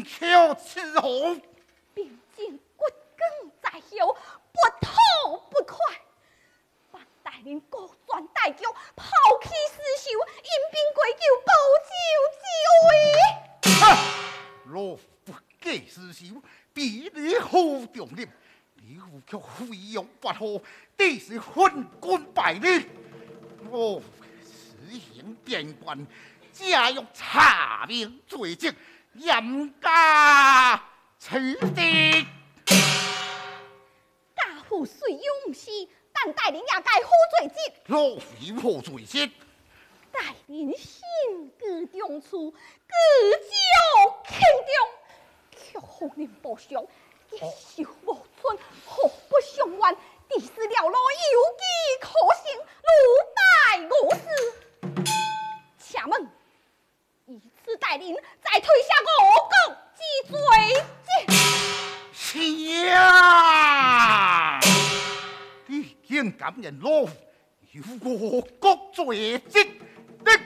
金口伺候。 并肩骨梗在腰，不吐不快。范大人各转大轿，抛弃私仇，引兵归咎，报仇之位。 若不计私仇，必你好重任。你夫却飞扬跋扈，地是昏君败类。我实行变官，假欲查明罪证，严加取缔。 家父虽有不是，但大人也该负罪责。 若非负罪责， 大人心居中处，居酒轻重，却后人报上，一手无存，祸不相怨。地势了路，有机可乘，如待我师。且问，以此大人再退下我国之罪是啊！你竟敢言老有我国罪责！